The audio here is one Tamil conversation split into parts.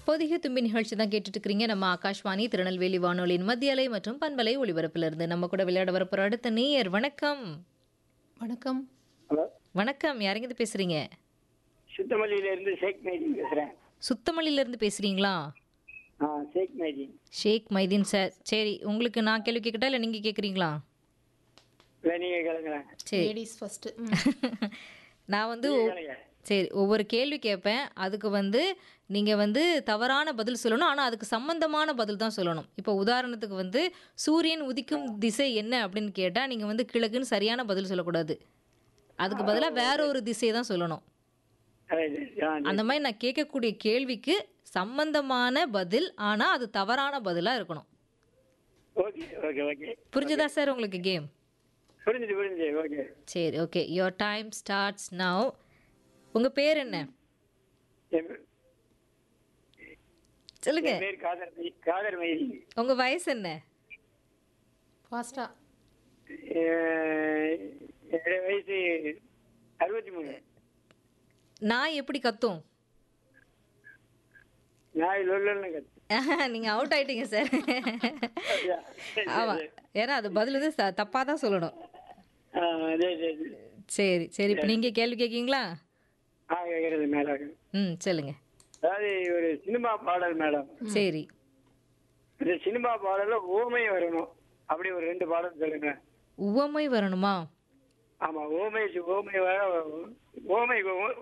பொதிகை தும்பி நிகழ்ச்சி தான் கேட்டுட்டு இருக்கிறீங்க. நம்ம ஆகாஷ்வாணி திருநெல்வேலி வானொலியின் மத்திய அலை மற்றும் பண்பலை ஒளிபரப்பிலிருந்து நம்ம கூட விளையாட வரப்போற அடுத்த நேயர். வணக்கம். வணக்கம். ஹலோ, வணக்கம். யாரெங்கிருந்து பேசுறீங்க? சுத்தமல்லியிலேருந்து ஷேக் மைதீன் பேசுகிறேன். சுத்தமல்லியில இருந்து பேசுறீங்களா? ஷேக் மைதீன். ஷேக் மைதீன் சார். சரி, உங்களுக்கு நான் கேள்வி கேட்கட்டா இல்லை நீங்கள் கேட்குறீங்களா? இல்லை, நீங்கள் கேளுங்களேன். சரி. Ladies first. நான் வந்து நீங்க கேளுங்க. சரி, ஒவ்வொரு கேள்வி கேட்பேன். அதுக்கு நீங்கள் தவறான பதில் சொல்லணும். ஆனால் அதுக்கு சம்பந்தமான பதில் தான் சொல்லணும். இப்போ உதாரணத்துக்கு சூரியன் உதிக்கும் திசை என்ன அப்படின்னு கேட்டால் நீங்கள் கிழக்குன்னு சரியான பதில் சொல்லக்கூடாது. அதுக்கு பதிலாக வேற ஒரு திசையை தான் சொல்லணும். அந்த மாதிரி நான் கேட்கக்கூடிய கேள்விக்கு சம்பந்தமான பதில், ஆனால் அது தவறான பதிலாக இருக்கணும். Okay okay okay. புரிஞ்சுதா சார் உங்களுக்கு கேம்? புரிஞ்சுது. ஓகே. சரி, okay. Your time starts now. உங்கள் பேர் என்ன? என் சொல்லுங்க. பேர் காதர் மைதீன். உங்கள் வயசு என்ன? ஃபாஸ்டா. என்னுடைய வயசு 63. நான் எப்படி கத்தும்? நான் லொல்லன்னு கத்து. நீங்கள் அவுட் ஆயிட்டீங்க சார். ஆமாம், ஏன்னா அது பதில் தப்பாக தான் சொல்லணும். சரி சரி, இப்போ நீங்கள் கேள்வி கேட்கீங்களா? கேட்கறது மேடம். சொல்லுங்க. அதாவது ஒரு சினிமா பாடல் மேடம். சரி. இந்த சினிமா பாடல்ல ஓமை வரணும். அப்படி ஒரு 2 பாடல் சொல்லுங்க. உவமை வரணுமா? ஆமா, ஓமை வர ஓமை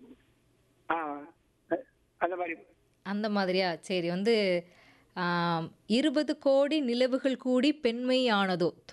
அந்த மாதிரி. அந்த மாதிரியா? சரி, 20 கோடி நிலவுகள் கூடி பெண்மை ஆனதோ